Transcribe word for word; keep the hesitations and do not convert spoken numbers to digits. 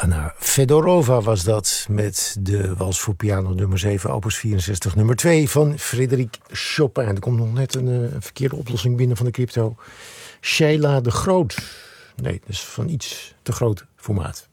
Anna Fedorova was dat met de wals voor piano nummer zeven, opus vierenzestig, nummer twee van Frédéric Chopin. Er komt nog net een, een verkeerde oplossing binnen van de crypto. Sheila de Groot. Nee, dus van iets te groot formaat.